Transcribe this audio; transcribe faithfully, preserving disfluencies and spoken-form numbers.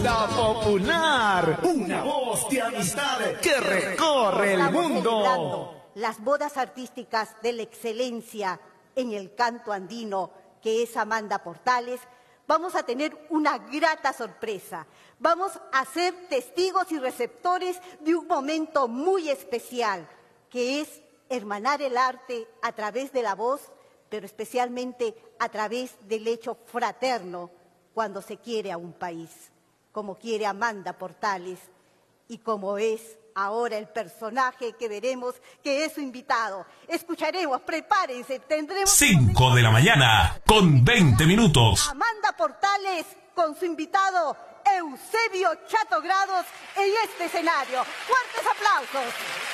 La Popular, una voz de amistad que recorre el mundo. Las bodas artísticas de la excelencia en el canto andino, que es Amanda Portales. Vamos a tener una grata sorpresa. Vamos a ser testigos y receptores de un momento muy especial, que es hermanar el arte a través de la voz, pero especialmente a través del hecho fraterno cuando se quiere a un país, como quiere Amanda Portales y como es ahora el personaje que veremos que es su invitado. Escucharemos, prepárense, tendremos... cinco de la mañana con veinte minutos. Amanda Portales con su invitado Eusebio Chato Grados en este escenario. ¡Fuertes aplausos!